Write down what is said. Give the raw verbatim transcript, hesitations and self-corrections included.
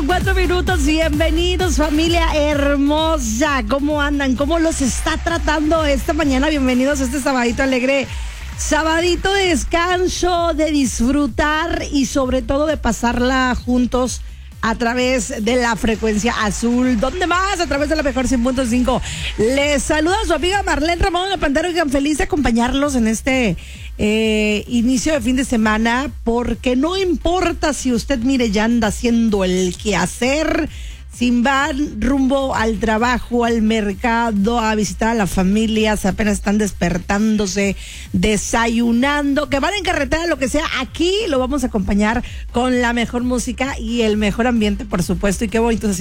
con cuatro minutos. Bienvenidos, familia hermosa. ¿Cómo andan? ¿Cómo los está tratando esta mañana? Bienvenidos a este sabadito alegre. Sabadito de descanso, de disfrutar y sobre todo de pasarla juntos a través de la frecuencia azul. ¿Dónde más? A través de la mejor cien punto cinco. Les saluda su amiga Marlene Ramón La Pantera. Oigan, feliz de acompañarlos en este eh, inicio de fin de semana, porque no importa si usted, mire, ya anda haciendo el quehacer, si van rumbo al trabajo, al mercado, a visitar a la familia, se apenas están despertándose, desayunando, que van en carretera, lo que sea, aquí lo vamos a acompañar con la mejor música y el mejor ambiente, por supuesto. Y qué bonito se